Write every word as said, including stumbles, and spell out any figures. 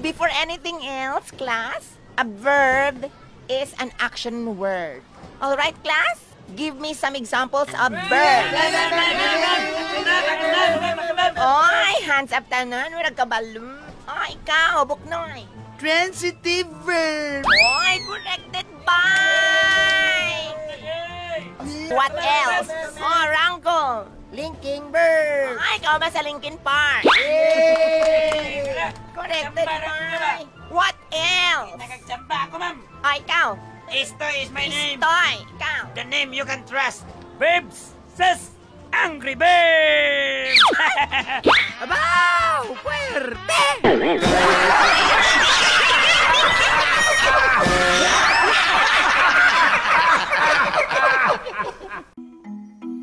Before anything else, class, a verb is an action word. All right, class? Give me some examples of verbs. Oy, hands up tanan, wala ka balloon. Oy, ikaw, buknoy. Transitive verb. Oy, corrected by. What else? Oh, Rangko. Linking verb. Ay, ikaw ba sa Linkin Park? Corrected by. What else? Nagagtsamba ako, ma'am. Ay, ikaw. Estoy is my name. Toy, ikaw. The name you can trust. Babes says Angry Babes! Abaw! Puwerte!